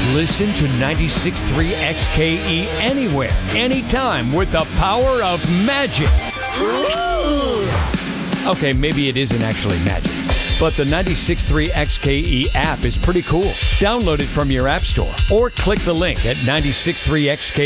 Listen to 96.3 XKE anywhere, anytime with the power of magic. Okay, maybe it isn't actually magic, but the 96.3 XKE app is pretty cool. Download it from your app store or click the link at 96.3XKE.